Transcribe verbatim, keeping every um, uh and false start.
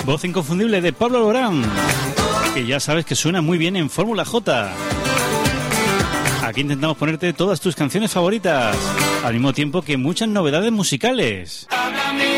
Voz inconfundible de Pablo Alborán, que ya sabes que suena muy bien en Fórmula J. Aquí intentamos ponerte todas tus canciones favoritas, al mismo tiempo que muchas novedades musicales.